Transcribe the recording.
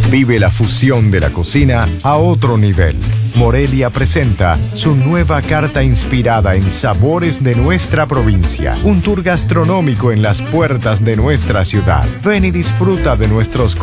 Vive la fusión de la cocina a otro nivel. Morelia presenta su nueva carta inspirada en sabores de nuestra provincia. Un tour gastronómico en las puertas de nuestra ciudad. Ven y disfruta de nuestros